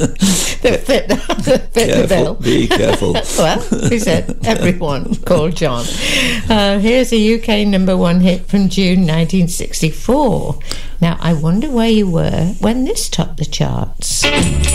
that fit the bill. Be careful. Well, we said everyone called John. Here's a UK number one hit from June 1964. Now, I wonder where you were when this topped the charts.